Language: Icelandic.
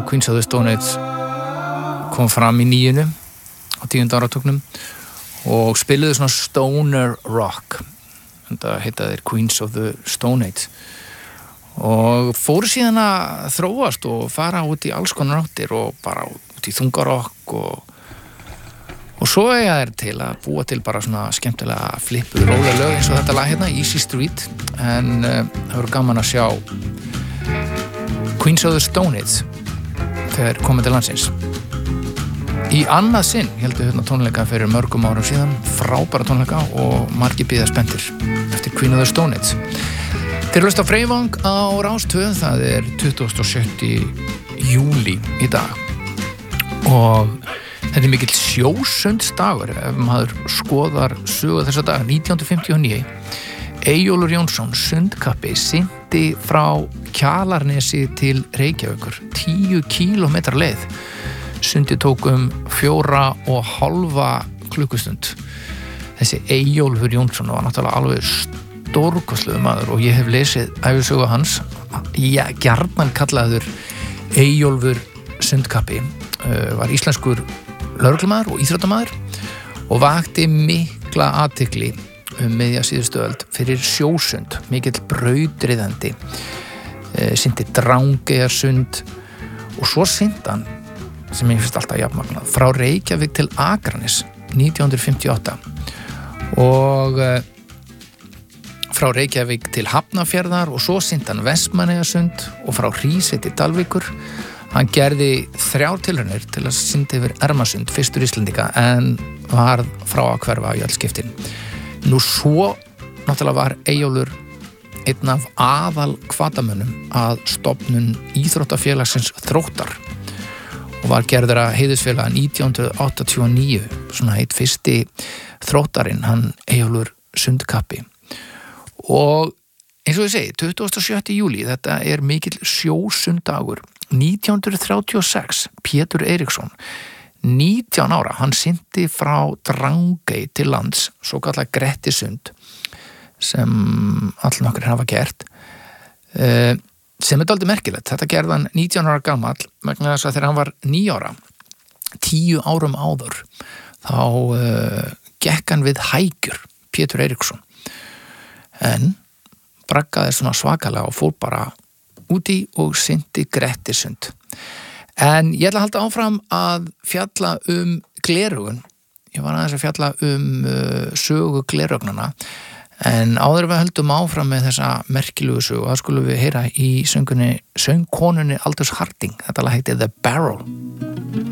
Queens of the Stone Age kom fram í 9. á 10. áratugnum og spiluðu svona stoner rock. Þetta heita þeir Queens of the Stone Age. Og fóru síðan að þróast og fara út í alls konar áttir og bara út í þungarokk og svo eiga þeir til að búa til bara svona skemmtilega flippuð róleg lög eins og þetta lag hérna, Easy Street, en það voru gaman að sjá Queens of the Stone Age þegar komið til landsins. Í annað sinn heldur hérna tónleika fyrir mörgum árum síðan, frábæra tónleika og margir bíða spenntir eftir Queen of the Stone Age. Þeir hlusta á Freyvang á Rás 2, það er 27. júlí í dag og þetta er mikill sjósundsdagur ef maður skoðar sögu þessa dag. 1959 Eyjólfur Jónsson, sundkappi, synti frá Kjalarnesi til Reykjavíkur 10 kílómetra leið. Sundi tók 4,5 klukkustund. Þessi Eyjólfur Jónsson var náttúrulega alveg stórkostlegur maður og ég hef lesið ævisögu hans. Gjarnan kallaður Eyjólfur sundkappi, var íslenskur lögreglumaður og íþróttamaður og vakti mikla athygli miðja síðustu öld fyrir sjósund, mikill brautryðandi, synti Drangeyjarsund og svo syndi hann, sem ég finnst alltaf jafnmagnað, frá Reykjavík til Akranes 1958 og frá Reykjavík til Hafnarfjarðar og svo syndi hann Vestmannaeyjasund og frá Hrísey til Dalvíkur. Hann gerði 3 tilraunir til að synda yfir Ermarsund, fyrstur Íslendinga, en var frá að hverfa í öll skiptin. Nú svo náttúrulega var Eyjólfur einn af aðal hvatamönnum að stofnun íþróttafélagsins Þróttar og var gerður að heiðursfélaga 1989, svona heit fyrsti Þróttarinn, hann Eyjólfur sundkappi. Og eins og ég segi, 27. júlí, þetta er mikill sjósundagur. 1936, Pétur Eiríksson, 19 ára, hann synti frá Drangey til lands, svo kallað Grettisund, sem allnokkur hafa gert, sem er dálítið merkilegt. Þetta gerði hann 19 ára gamall, vegna þess að þegar hann var 9 ára, 10 árum áður, þá gekk hann við hækjur, Pétur Eiríksson, en braggaði svona svakalega og fór bara úti og synti Grettisund. En ég ætla að halda áfram að fjalla gleraugun. Ég var aðeins að fjalla sögu gleraugnana, en áður við höldum áfram með þessa merkilegu sögu, það skulum við heyra í söngkonunni Aldous Harding. Þetta lag heiti The Barrel.